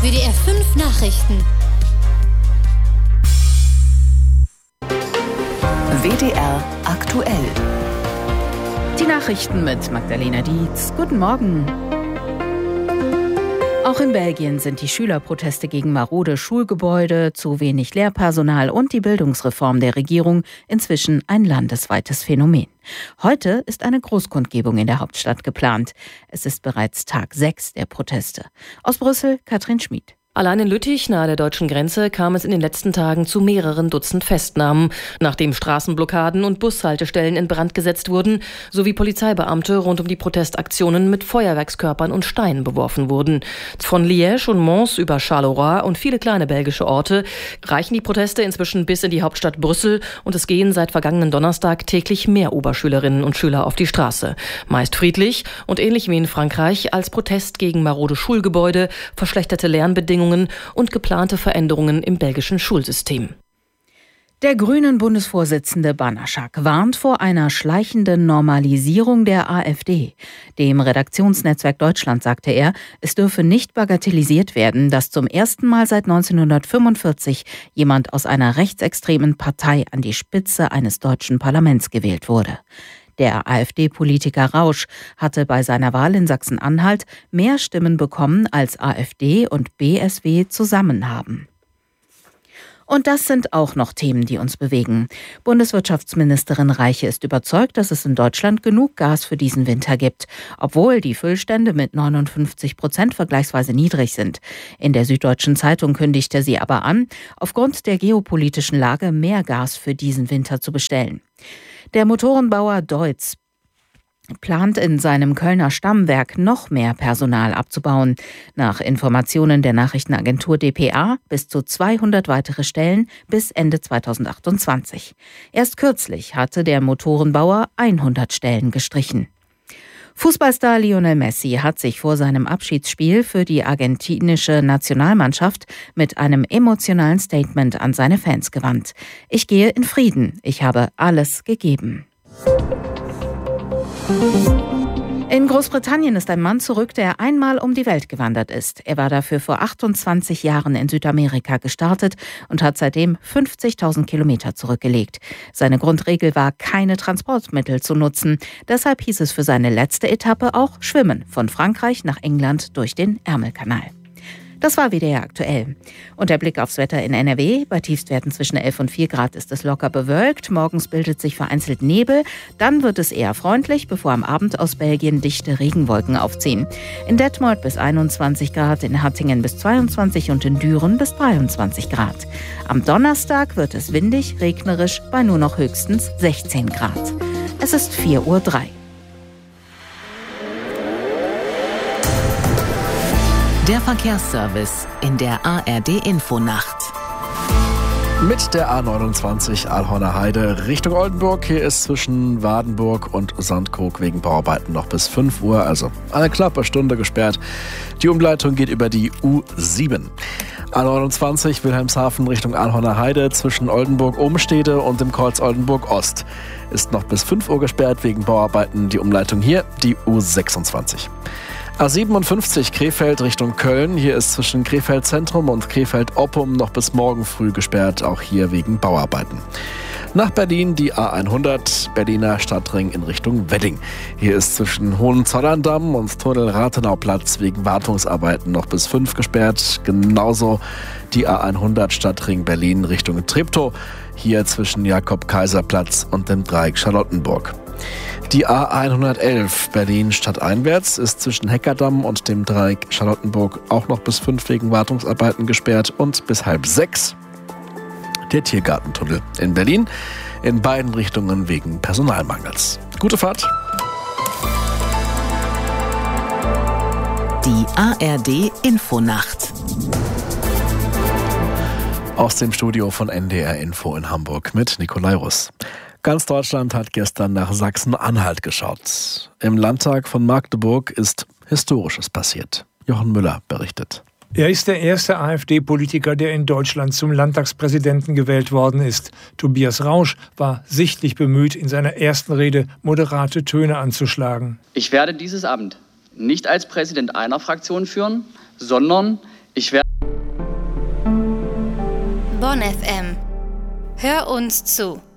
WDR 5 Nachrichten. WDR aktuell. Die Nachrichten mit Magdalena Dietz. Guten Morgen. Auch in Belgien sind die Schülerproteste gegen marode Schulgebäude, zu wenig Lehrpersonal und die Bildungsreform der Regierung inzwischen ein landesweites Phänomen. Heute ist eine Großkundgebung in der Hauptstadt geplant. Es ist bereits Tag 6 der Proteste. Aus Brüssel, Katrin Schmid. Allein in Lüttich, nahe der deutschen Grenze, kam es in den letzten Tagen zu mehreren Dutzend Festnahmen, nachdem Straßenblockaden und Bushaltestellen in Brand gesetzt wurden, sowie Polizeibeamte rund um die Protestaktionen mit Feuerwerkskörpern und Steinen beworfen wurden. Von Liège und Mons über Charleroi und viele kleine belgische Orte reichen die Proteste inzwischen bis in die Hauptstadt Brüssel und es gehen seit vergangenen Donnerstag täglich mehr Oberschülerinnen und Schüler auf die Straße. Meist friedlich und ähnlich wie in Frankreich als Protest gegen marode Schulgebäude, verschlechterte Lernbedingungen und geplante Veränderungen im belgischen Schulsystem. Der Grünen-Bundesvorsitzende Banaschak warnt vor einer schleichenden Normalisierung der AfD. Dem Redaktionsnetzwerk Deutschland sagte er, es dürfe nicht bagatellisiert werden, dass zum ersten Mal seit 1945 jemand aus einer rechtsextremen Partei an die Spitze eines deutschen Parlaments gewählt wurde. Der AfD-Politiker Rausch hatte bei seiner Wahl in Sachsen-Anhalt mehr Stimmen bekommen, als AfD und BSW zusammen haben. Und das sind auch noch Themen, die uns bewegen. Bundeswirtschaftsministerin Reiche ist überzeugt, dass es in Deutschland genug Gas für diesen Winter gibt, obwohl die Füllstände mit 59% vergleichsweise niedrig sind. In der Süddeutschen Zeitung kündigte sie aber an, aufgrund der geopolitischen Lage mehr Gas für diesen Winter zu bestellen. Der Motorenbauer Deutz plant in seinem Kölner Stammwerk noch mehr Personal abzubauen. Nach Informationen der Nachrichtenagentur dpa bis zu 200 weitere Stellen bis Ende 2028. Erst kürzlich hatte der Motorenbauer 100 Stellen gestrichen. Fußballstar Lionel Messi hat sich vor seinem Abschiedsspiel für die argentinische Nationalmannschaft mit einem emotionalen Statement an seine Fans gewandt. Ich gehe in Frieden, ich habe alles gegeben. In Großbritannien ist ein Mann zurück, der einmal um die Welt gewandert ist. Er war dafür vor 28 Jahren in Südamerika gestartet und hat seitdem 50.000 Kilometer zurückgelegt. Seine Grundregel war, keine Transportmittel zu nutzen. Deshalb hieß es für seine letzte Etappe auch Schwimmen von Frankreich nach England durch den Ärmelkanal. Das war WDR aktuell. Und der Blick aufs Wetter in NRW. Bei Tiefstwerten zwischen 11 und 4 Grad ist es locker bewölkt. Morgens bildet sich vereinzelt Nebel. Dann wird es eher freundlich, bevor am Abend aus Belgien dichte Regenwolken aufziehen. In Detmold bis 21 Grad, in Hattingen bis 22 und in Düren bis 23 Grad. Am Donnerstag wird es windig, regnerisch, bei nur noch höchstens 16 Grad. Es ist 4:03 Uhr. Der Verkehrsservice in der ARD-Infonacht. Mit der A29 Alhorner Heide Richtung Oldenburg. Hier ist zwischen Wadenburg und Sandkrug wegen Bauarbeiten noch bis 5 Uhr, also eine knappe Stunde gesperrt. Die Umleitung geht über die U7. A29 Wilhelmshaven Richtung Alhorner Heide zwischen Oldenburg-Obenstede und dem Kreuz Oldenburg-Ost. Ist noch bis 5 Uhr gesperrt wegen Bauarbeiten. Die Umleitung hier, die U26. A57 Krefeld Richtung Köln. Hier ist zwischen Krefeld Zentrum und Krefeld Oppum noch bis morgen früh gesperrt, auch hier wegen Bauarbeiten. Nach Berlin die A100 Berliner Stadtring in Richtung Wedding. Hier ist zwischen Hohenzollern-Damm und Tunnel Rathenauplatz wegen Wartungsarbeiten noch bis 5 gesperrt. Genauso die A100 Stadtring Berlin Richtung Treptow. Hier zwischen Jakob-Kaiser-Platz und dem Dreieck Charlottenburg. Die A111 Berlin stadteinwärts ist zwischen Heckerdamm und dem Dreieck Charlottenburg auch noch bis 5 wegen Wartungsarbeiten gesperrt und bis 5:30 der Tiergartentunnel in Berlin in beiden Richtungen wegen Personalmangels. Gute Fahrt! Die ARD-Infonacht. Aus dem Studio von NDR Info in Hamburg mit Nikolai Russ. Ganz Deutschland hat gestern nach Sachsen-Anhalt geschaut. Im Landtag von Magdeburg ist Historisches passiert. Jochen Müller berichtet. Er ist der erste AfD-Politiker, der in Deutschland zum Landtagspräsidenten gewählt worden ist. Tobias Rausch war sichtlich bemüht, in seiner ersten Rede moderate Töne anzuschlagen. Ich werde dieses Amt nicht als Präsident einer Fraktion führen, sondern ich werde Bonn FM. Hör uns zu.